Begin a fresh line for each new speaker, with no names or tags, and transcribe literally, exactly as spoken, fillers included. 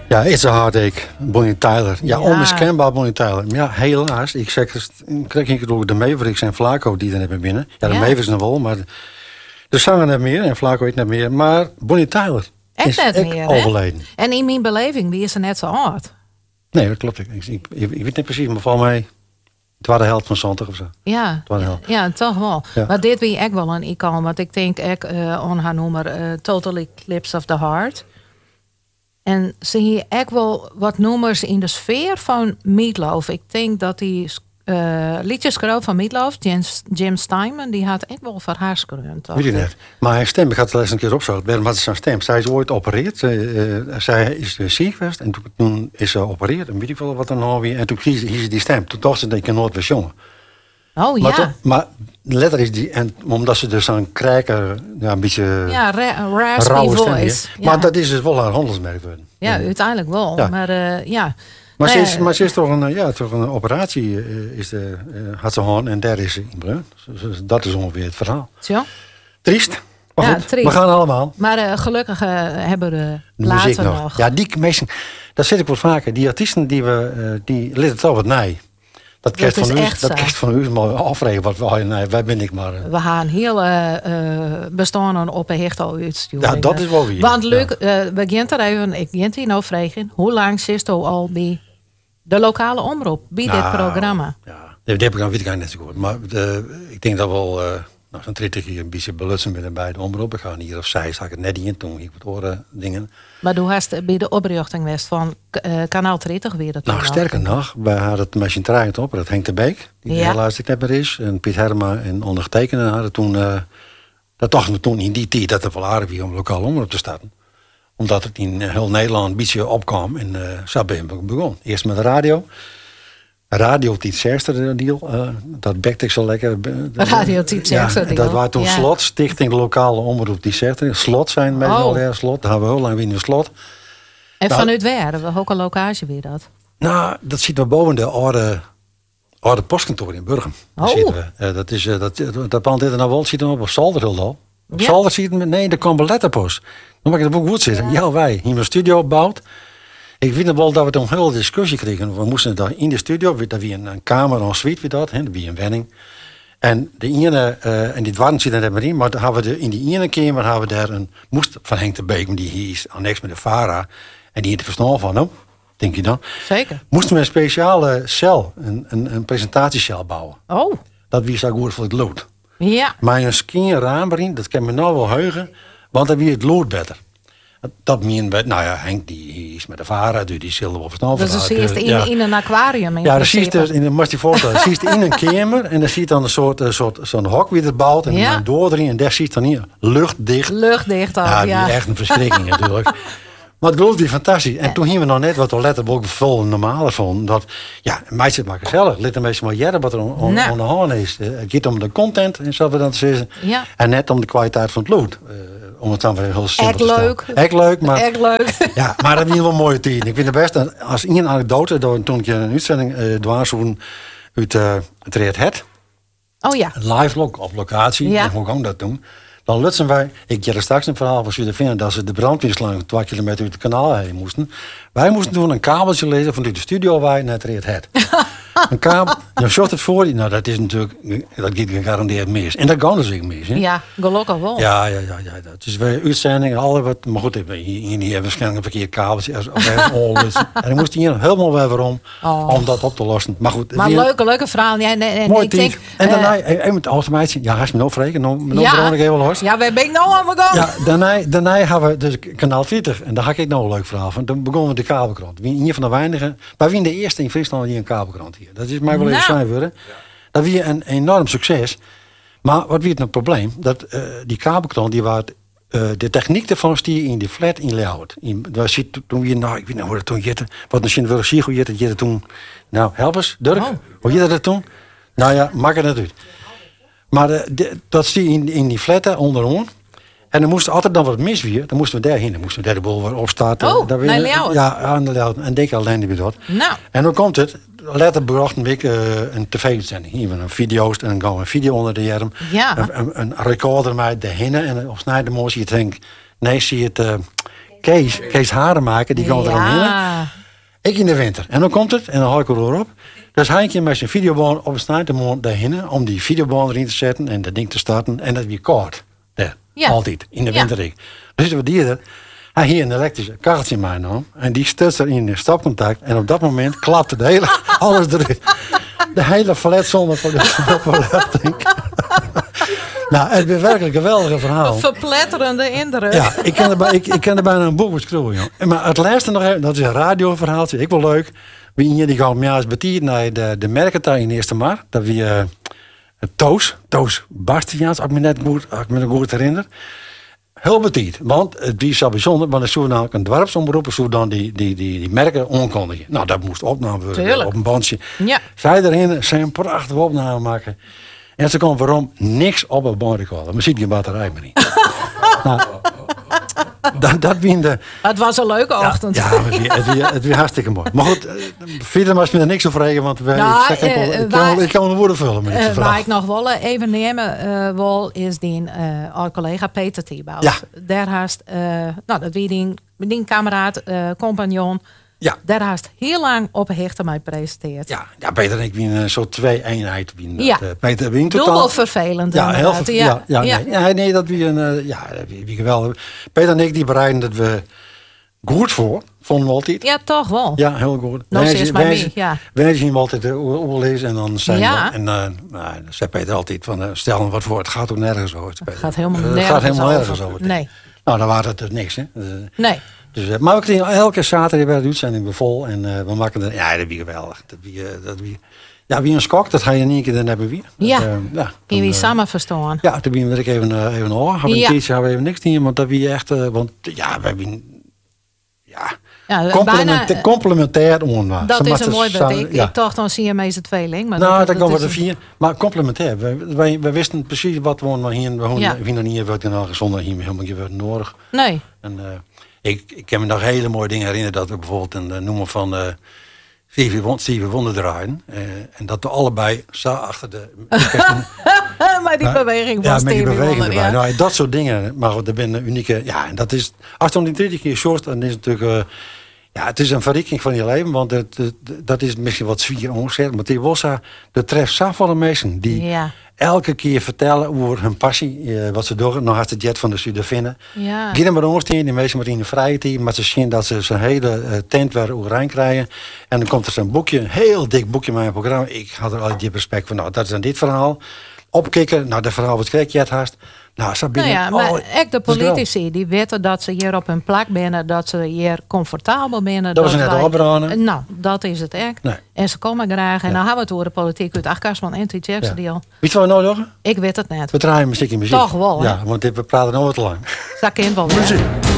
Ja, It's a Heartache, Bonnie Tyler. Ja,
Ja.
onmiskenbaar Bonnie Tyler. Ja, helaas. Ik zeg, krijg ik door de Mavericks en Flaco die er hebben binnen. Ja, de
Ja.
Mavericks nog wel, maar de, de zanger net meer en Flaco weet net meer. Maar Bonnie Tyler
Echt
is
net
echt
meer, hè?
overleden.
En in mijn beleving, wie is er net zo oud?
Nee, dat klopt. Ik, ik, ik, ik weet niet precies, maar volgens mij het was de helft van Zantig of zo.
Ja,
was wel.
ja, toch wel.
Ja.
Maar dit wie echt wel een icoon. Want ik denk echt uh, on haar nummer uh, Total Eclipse of the Heart. En ze hier echt wel wat nummers in de sfeer van Meatloaf. Ik denk dat die uh, liedjes schreef van Meatloaf, James, Jim Steinman, die had echt wel voor haar schreeuwd.
Weet je net. Maar haar stem, ik had het eens een keer opzoeken. Waarom is zijn stem? Zij is ooit geopereerd. Zij, uh, zij is uh, ziek geweest en toen, toen is ze geopereerd. En weet ik wel wat dan nou weer. En toen kies ze die stem. Toen dacht ze dat ik nooit weer jongen.
Oh
Maar,
ja.
toch, maar letter is die, en omdat ze dus zo'n krijker, ja, een beetje
Ja, ra raspy
rauwe stem
voice.
heeft.
Ja.
Maar dat is dus wel haar handelsmerk worden.
Ja, uiteindelijk wel.
Ja.
Maar uh, ja.
Maar,
Nou
ze is,
ja,
maar ze is toch een, ja, toch een operatie, uh, is de, uh, had ze gewoon en daar is ze in breun. Dus dat is ongeveer het verhaal.
Zo.
Triest. Maar
Ja,
goed,
triest.
we gaan allemaal.
Maar uh, gelukkig uh, hebben we
De
later
muziek
nog.
nog. Ja, die mensen, dat zit ik wel vaker. Die artiesten die we, uh, die litten toch wat nee. Dat kerst
is
van u,
echt
dat
zo.
kerst van u maar afregen wat we, nee, wij ben ik maar. Uh,
We gaan heel uh, uh, bestaan op een hecht al uitsturen.
ja, dat is wel weer.
Want Luc,
Ja.
uh, begint er even, ik begint hier nou vragen, hoe lang zit u al bij de lokale omroep, bij dit
Nou,
programma?
Ja, dat heb ik dan weet ik eigenlijk net zo goed. Maar uh, ik denk dat we al uh, nou, zo'n twintig keer een beetje belutsen met bij de omroep. Ik ga hier of zij, zag ik het net in toen ik wat horen dingen.
Maar toen hast bij de oprichting geweest van uh, Kanaal dertig weer dat.
Nou,
toen
sterker
al.
nog, wij hadden het met z'n draaien op. Dat Henk de Beek, die
Ja.
helaas ik net meer is. En Piet Herma en ondergetekende hadden toen... Uh, dat dachten we toen in die tijd dat het wel aardig was om lokaal omroep te starten. Omdat het in heel Nederland een beetje opkwam. En uh, zo ben ik begonnen. Eerst met de radio. Radio Tiet Zerster deal. Uh, dat bekte ik zo lekker.
Radio Tiet Zerster
ja,
deal.
dat was toen
Ja.
Slot, Stichting Lokale Omroep Tiet Zerster. Slot zijn met
Oh.
al der Slot. Daar hebben we heel lang weer in de Slot.
En
Nou,
vanuit waar? We ook een locatie weer dat.
Nou, dat zitten we boven de oude, oude postkantoor in Burgum. Daar
Oh.
zitten we. Uh, dat is uh, dat, dat pand dit en nou wel zitten we op Zolder heel al. Op
Ja.
Zolder zitten we, nee, daar kwam een letterpost. Dan mag ik het ook goed zitten. Ja, wij. Hier een studio gebouwd. Ik weet nog wel dat we toen een hele discussie kregen. We moesten daar in de studio, dat wie een, een kamer en suite weer dat, hè, dat wie een wenning. En de ene, uh, en die dwarren zitten er maar in, maar dan hebben we de, in die ene kamer hebben we daar een, moest van Henk de Beek, die hier is annex met de Vara, en die heeft er verstaan van hem, denk je dan?
Zeker.
Moesten we een speciale cel, een, een, een presentatiecel bouwen.
Oh,
Dat wie zo goed voor het lood.
ja.
Maar een skin raam erin, dat kan me nou wel heugen, want dan wie het lood beter. Dat meen we, nou ja, Henk die is met de Vara, dus die zullen wel verstaan.
Dus dan zie je het in,
ja.
in een aquarium. In
Ja, dan zie je
principe.
het in de moest je voorstellen. zie je het in een kamer en dan zie je dan een soort, een soort zo'n hok weer het bouwt en
Ja.
dan door erin en daar zie je het dan hier luchtdicht.
Luchtdicht al,
Ja,
ja.
die echt een verschrikking natuurlijk. Maar het geloof die fantastisch. En toen gingen we nog net wat toiletten ook vol normale van. Dat, ja, meisjes het maar gezellig. Let een beetje maar jaren wat er on, on,
Nou.
on de hand is. Uh, het gaat om de content, en zo we dan te zeggen.
Ja.
En net om de kwaliteit van het lood. Uh, om het dan weer heel simpel
Echt
te stellen.
leuk.
Echt leuk, maar...
Echt leuk.
Ja, maar dat is wel een mooie tijd. Ik vind het best, dat als in een anekdote, door- toen ik een uitzending uh, dwarsvoeren uit uh, het Red Het,
Oh ja.
live lo- op locatie,
Ja.
en hoe gaan dat doen? Dan lutsen wij, ik heb er straks een verhaal van jullie vinden dat ze de brandweerslang twee kilometer uit het kanaal heen moesten. Wij moesten toen een kabeltje lezen vanuit de studio wij naar het Red Het. Een kabel, je zorgt het voor, nou dat is natuurlijk, dat gaat gegarandeerd mis. En dat kan dus ook mis. Hè?
Ja, gelukkig wel.
Ja, ja, ja, ja. Dat is weer uitzendingen, alle wat. Maar goed, hier, hier, hier waarschijnlijk een verkeerd kabeltje. Als, als alles. En dan moest hier helemaal weer weer om,
Oh.
om dat op te lossen. Maar goed,
Maar
weer-
leuke, leuke verhaal. Ja, nee, nee,
mooi
ik
team.
denk,
En daarna,
eh,
en met de automatie, ja, hij is me nog vreken, nog nog
ja,
Veronica even los.
ja, waar ben ik nou aan mijn gang?
Ja, daarna, daarna hebben we dus kanaal twintig. En daar had ik nog een leuk verhaal van. Toen begonnen we de kabelkrant. Wie- Hier van de weinigen. Wij waren de eerste in Friesland die een kabelkrant hier. Dat is mij wel even
Nou.
zijn worden. Dat was een enorm succes. Maar wat was het probleem? Dat uh, die kabelkrant, die was, uh, de techniek ervan stier in die flat in layout. In, daar zit toen weer, nou, ik weet niet hoe dat toen jette. Wat misschien wil zien hoe je dat jette toen. Nou, help eens, Dirk.
Oh.
Hoe je dat toen? Nou ja, maak het uit. Maar uh, de, dat stier in, in die flatten onderaan. En dan moest altijd dan wat mis weer, dan moesten we daarheen. Dan moesten we daar de boel weer opstarten.
Oh,
Daar weer-
naar Ljouwert.
Ja, aan de Ljouwert. En denk alleen die weer dat.
Nou,
En dan komt het, later bracht een week uh, een tv-uitzending. Hier met een video's en dan gaan we een video onder de arm.
Ja.
Een, een, een recorder met de hinnen en op snijden moest je denkt, nee, zie je het, uh, Kees, Kees Haremaker, die kwam er dan in.
Ja.
Ik in de winter. En dan komt het, en dan haal ik er weer op. Dus hij een keer met zijn videobaan op een snijtermoon daarheen, om die videobaan erin te zetten en dat ding te starten. En dat weer koud. Daar,
Ja.
altijd, in de
Ja.
winter. Dus zitten we die er. Hij hier een elektrische kacheltje meegenomen. En die stut er in de stopcontact. En op dat moment klapte de hele, alles eruit. De hele flat zonder voor de verlichting. Nou, het is werkelijk een geweldige verhaal.
Een verpletterende indruk.
Ja, ik kan er, bij- ik, ik kan er bijna een boek beschrijven, joh. Maar het laatste nog even, dat is een radioverhaaltje. Ik wel leuk. Wie hier die gaat mij eens betiert naar de, de merkentuin in Eerste Mar. Dat wie uh, Toos, Toos Bastiaans, als ik me net goed, als ik me nog goed herinner. Heel betiert, want het is zo bijzonder, want er zou namelijk een dorpsomroeper zou dan die, die, die, die merken aankondigen. Nou, dat moest opname worden
Tuurlijk.
op een bandje.
Ja.
Zij erin, zij een prachtige opname maken. En ze kon waarom niks op een bandrecorder. Maar ziet die batterij maar niet. Nou, dat, dat wie de...
Het was een leuke ochtend.
Ja, het weer, het, weer, het weer hartstikke mooi. Maar goed, eh, verder was me er niks over regen, want wij,
Nou,
ik, zeg, ik,
eh,
kan- ik,
waar-
kan, ik kan mijn woorden vullen met
Eh,
deze
waar
vraag.
ik nog wel even nemen eh, wil, is die uh, oud collega Peter Thibaut.
Ja.
Daar haast, eh, nou dat wie die, die kameraad, eh, compagnon,
Ja.
daar haast heel lang op hechte mij presenteerd.
Ja, ja, Peter en ik wie een soort twee-eenheid. Wie een,
Ja.
eh, Peter wie een totaal...
Dubbel vervelend.
Ja, heel
inderdaad.
veel. Ja, ja,
ja.
Nee, ja, nee, dat wie een... eh, ja, wie, wie geweldig. Peter en ik die bereiden dat we goed voor, vonden we altijd.
Ja, toch wel.
Ja, heel goed.
Nou,
Wij
ze is
zien-
maar
wij
mee,
zien-
ja.
Wij zien hem altijd overlezen en dan zijn
Ja.
we... En uh, nou, dan zei Peter altijd van, uh, stel hem wat voor, het gaat ook nergens over. Het
gaat helemaal
Het
nergens
gaat helemaal
over.
nergens over.
Nee.
Nou, dan waren het dus niks, hè. Uh,
Nee.
Dus, uh, maar we kregen elke zaterdag bij de uitzending weer vol en uh, we maken er... Ja, dat wie geweldig. Dat wie, uh, dat wie, ja, wie een skok, dat ga je in één keer dan hebben weer.
Ja.
Uh, ja,
In wie
uh,
samen verstaan.
ja, toen ben ik even, uh, even hoor. Hebben we
Ja.
een keertje hebben we even niks hier, want dat wie echt... Uh, want ja, wij hebben... Ja,
Ja,
complementair,
bijna,
complementair onwaar.
dat
Ze
is
maakten
een mooi
samen-
beeld. Ik,
ja.
ik dacht dan zie je meestal tweeling. Maar
Nou,
dat,
dan
dat
komen we
is
er
een-
vier. Maar complementair. Wij, wij, wij wisten precies wat we maar hier... We
Ja.
ja. niet hier wordt nou gezonder hier helemaal niet wordt nodig.
Nee.
En, uh, ik, ik kan me nog hele mooie dingen herinneren. Dat we bijvoorbeeld een uh, noemen van... Uh, Stevie Won- Stevie Wonder draaien. Uh, en dat we allebei zo achter de...
maar die
Nou,
beweging
ja,
was
met die
Stevie
beweging
Wonder,
erbij.
ja.
Nou, dat soort dingen. Maar goed, er zijn unieke... Ja, en dat is... Als het om die twintig keer short, dan is het natuurlijk... Uh, ja, het is een verrijking van je leven. Want het, het, dat is misschien wat zwier omgezet. Maar die Wossa, dat treft zoveel mensen. Die
Ja.
elke keer vertellen over hun passie. Uh, wat ze doen. Nou had de jet van de Zuiden vinden.
Ja.
Geen maar ongesteen, die meesten maar in de vrije tijd. Maar ze zien dat ze zijn hele uh, tent weer overeind krijgen. En dan komt er zo'n boekje. Een heel dik boekje met mijn programma. Ik had er altijd respect van. Nou, dat is dan dit verhaal. Opkikken. Nou, dat verhaal wat krijg je het haast. Nou, zo
Nou
binnen.
ja, maar
oh,
echt de
dat is wel-
politici die weten dat ze hier op hun plek binnen, dat ze hier comfortabel binnen.
Dat was net
wij-
opruimen.
Nou, dat is het echt.
Nee.
En ze komen graag. En
Ja.
dan hebben we het over de politiek uit Achtkastman en T. Jackson
Ja.
deal.
Weet je wat we nou doen?
Ik weet het net.
We draaien muziek in muziek.
Toch wel, hè?
Ja, want dit- we praten nog wat te lang.
Dat kind wel weer.
Muziek.